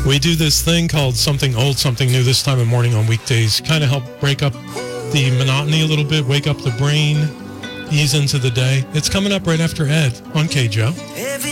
We do this thing called Something Old, Something New this time of morning on weekdays. Kind of help break up the monotony a little bit, wake up the brain, ease into the day. It's coming up right after Ed on KJO. Every